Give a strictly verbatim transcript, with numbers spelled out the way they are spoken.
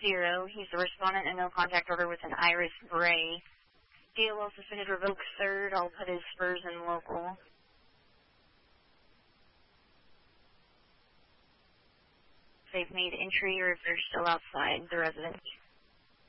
zero. He's the respondent and no contact order with an Iris Gray. D L L suspended revoke third. I'll put his spurs in local. They've made entry or if they're still outside the residence.